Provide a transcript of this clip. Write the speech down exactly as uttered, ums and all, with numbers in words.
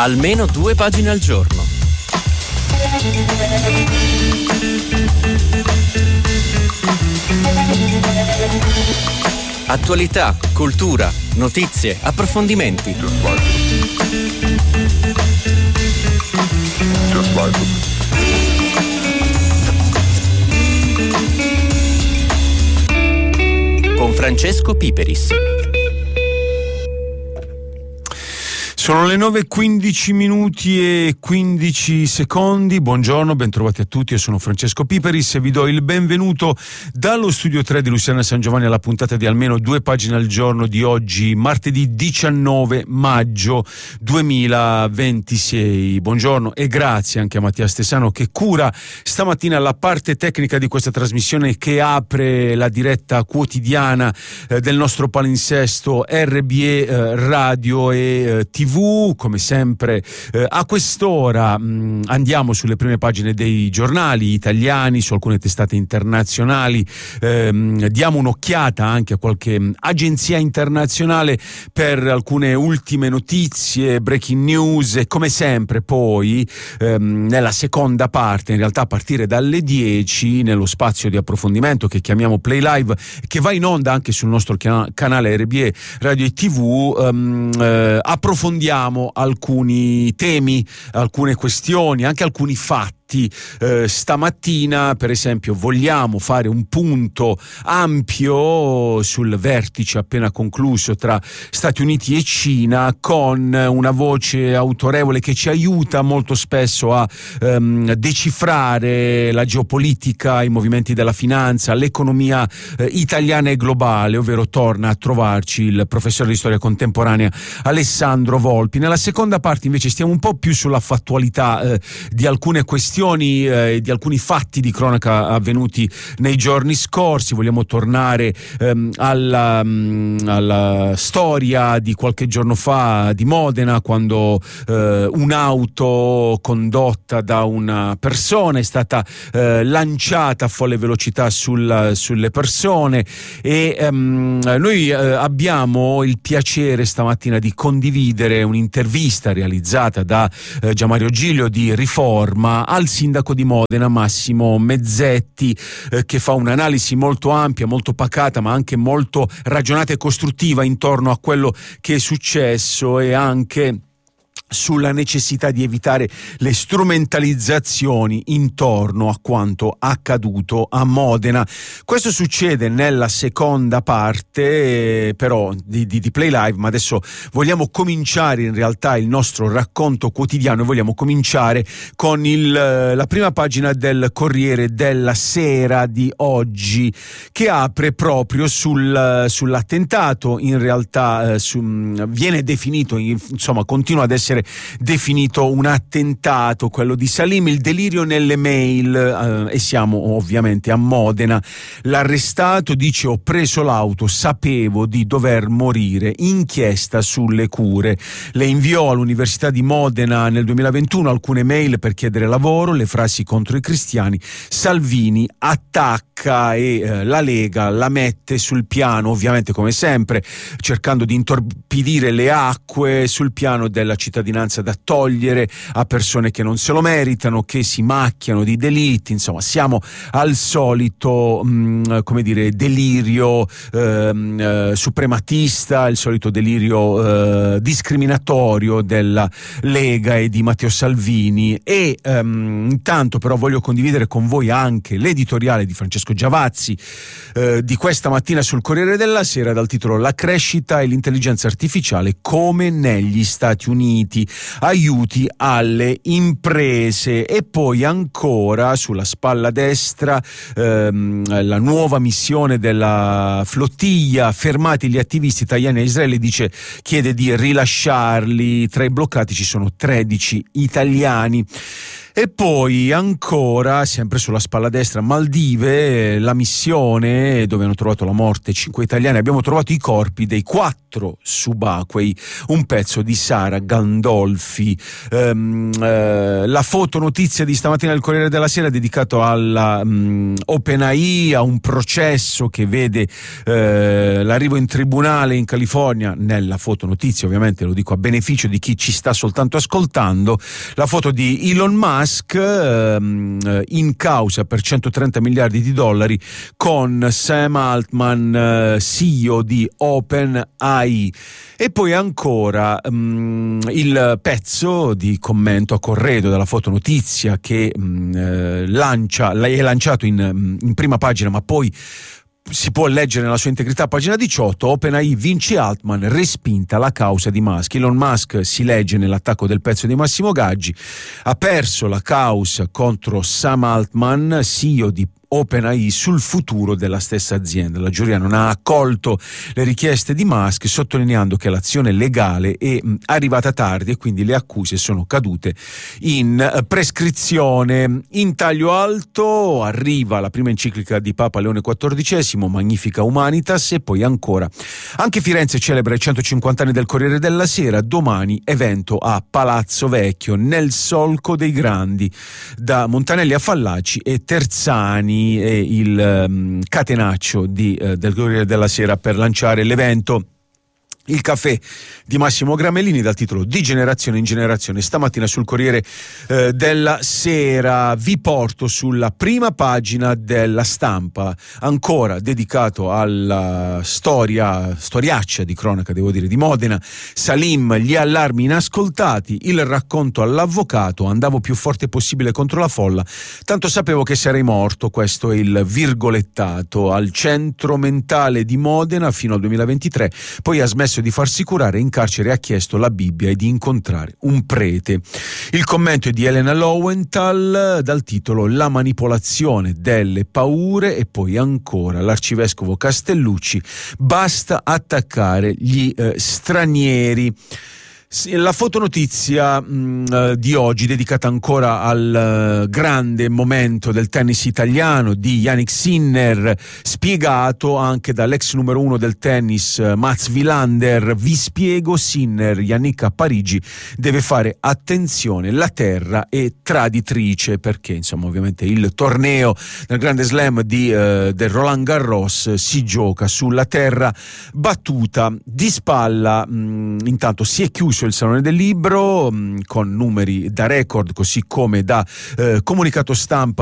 Almeno due pagine al giorno. Attualità, cultura, notizie, approfondimenti. Just like it. Just like it. Con Francesco Piperis. Sono le nove e quindici minuti e quindici secondi. Buongiorno, bentrovati a tutti. Io sono Francesco Piperis e vi do il benvenuto dallo studio tre di Luciana San Giovanni alla puntata di almeno due pagine al giorno di oggi, martedì diciannove maggio duemilaventisei. Buongiorno e grazie anche a Mattia Stesano che cura stamattina la parte tecnica di questa trasmissione che apre la diretta quotidiana eh, del nostro palinsesto R B E eh, Radio e eh, tivù. Come sempre eh, a quest'ora mh, andiamo sulle prime pagine dei giornali italiani, su alcune testate internazionali, ehm, diamo un'occhiata anche a qualche agenzia internazionale per alcune ultime notizie, breaking news e come sempre poi ehm, nella seconda parte, in realtà a partire dalle dieci, nello spazio di approfondimento che chiamiamo Play Live, che va in onda anche sul nostro canale R B E Radio e tivù, ehm, eh, approfondiamo alcuni temi, alcune questioni, anche alcuni fatti. Eh, stamattina, per esempio, vogliamo fare un punto ampio sul vertice appena concluso tra Stati Uniti e Cina, con una voce autorevole che ci aiuta molto spesso a ehm, decifrare la geopolitica, i movimenti della finanza, l'economia eh, italiana e globale, ovvero torna a trovarci il professore di storia contemporanea Alessandro Volpi. Nella seconda parte invece stiamo un po' più sulla fattualità eh, di alcune questioni e eh, di alcuni fatti di cronaca avvenuti nei giorni scorsi. Vogliamo tornare ehm, alla, mh, alla storia di qualche giorno fa di Modena, quando eh, un'auto condotta da una persona è stata eh, lanciata a folle velocità sul, sulle persone e ehm, noi eh, abbiamo il piacere stamattina di condividere un'intervista realizzata da eh, Gianmario Giglio di Riforma al sindaco di Modena Massimo Mezzetti, eh, che fa un'analisi molto ampia, molto pacata, ma anche molto ragionata e costruttiva intorno a quello che è successo e anche sulla necessità di evitare le strumentalizzazioni intorno a quanto accaduto a Modena. Questo succede nella seconda parte eh, però di, di, di Play Live, ma adesso vogliamo cominciare in realtà il nostro racconto quotidiano. Vogliamo cominciare con il, la prima pagina del Corriere della Sera di oggi, che apre proprio sul, sull'attentato. In realtà eh, su, viene definito, insomma continua ad essere definito un attentato, quello di Salim, il delirio nelle mail, eh, e siamo ovviamente a Modena. L'arrestato dice: ho preso l'auto, sapevo di dover morire, inchiesta sulle cure. Le inviò all'Università di Modena nel duemilaventuno alcune mail per chiedere lavoro, le frasi contro i cristiani. Salvini attacca e eh, la Lega la mette sul piano, ovviamente come sempre cercando di intorpidire le acque, sul piano della cittadinanza da togliere a persone che non se lo meritano, che si macchiano di delitti. Insomma, siamo al solito mh, come dire delirio ehm, eh, suprematista, il solito delirio eh, discriminatorio della Lega e di Matteo Salvini. E ehm, intanto però voglio condividere con voi anche l'editoriale di Francesco Giavazzi eh, di questa mattina sul Corriere della Sera, dal titolo La crescita e l'intelligenza artificiale come negli Stati Uniti, aiuti alle imprese. E poi ancora sulla spalla destra ehm, la nuova missione della flottiglia, fermati gli attivisti italiani a Israele, dice, chiede di rilasciarli. Tra i bloccati ci sono tredici italiani. E poi ancora, sempre sulla spalla destra, Maldive, la missione dove hanno trovato la morte cinque italiani. Abbiamo trovato i corpi dei quattro subacquei, un pezzo di Sara Gandolfi. Ehm, eh, la fotonotizia di stamattina del Corriere della Sera è dedicato alla um, OpenAI, a un processo che vede eh, l'arrivo in tribunale in California. Nella fotonotizia, ovviamente, lo dico a beneficio di chi ci sta soltanto ascoltando, la foto di Elon Musk ehm, in causa per centotrenta miliardi di dollari con Sam Altman, eh, C E O di OpenAI. E poi ancora um, il pezzo di commento a corredo della fotonotizia che um, eh, lancia, è lanciato in, in prima pagina, ma poi si può leggere nella sua integrità, pagina diciotto. OpenAI vince Altman, respinta la causa di Musk. Elon Musk, si legge nell'attacco del pezzo di Massimo Gaggi, ha perso la causa contro Sam Altman, C E O di OpenAI, sul futuro della stessa azienda. La giuria non ha accolto le richieste di Musk, sottolineando che l'azione legale è mh, arrivata tardi e quindi le accuse sono cadute in uh, prescrizione. In taglio alto arriva la prima enciclica di Papa Leone quattordicesimo, Magnifica Humanitas. E poi ancora anche Firenze celebra i centocinquanta anni del Corriere della Sera. Domani evento a Palazzo Vecchio, nel solco dei grandi, da Montanelli a Fallaci e Terzani e il um, catenaccio di, uh, del Corriere della Sera per lanciare l'evento. Il caffè di Massimo Gramellini, dal titolo Di generazione in generazione. Stamattina sul Corriere eh, della Sera vi porto sulla prima pagina della Stampa, ancora dedicato alla storia, storiaccia di cronaca, devo dire, di Modena. Salim, gli allarmi inascoltati, il racconto all'avvocato: andavo più forte possibile contro la folla, tanto sapevo che sarei morto. Questo è il virgolettato. Al centro mentale di Modena fino al duemilaventitré, poi ha smesso di farsi curare, in carcere ha chiesto la Bibbia e di incontrare un prete. Il commento è di Elena Lowenthal dal titolo La manipolazione delle paure. E poi ancora l'arcivescovo Castellucci: basta attaccare gli eh, stranieri. La fotonotizia mh, di oggi, dedicata ancora al uh, grande momento del tennis italiano di Jannik Sinner, spiegato anche dall'ex numero uno del tennis uh, Mats Wilander. Vi spiego: Sinner, Jannik a Parigi deve fare attenzione, la terra è traditrice, perché insomma ovviamente il torneo del grande slam di, uh, del Roland Garros si gioca sulla terra battuta. Di spalla mh, intanto si è chiuso il Salone del Libro mh, con numeri da record, così come da eh, comunicato stampa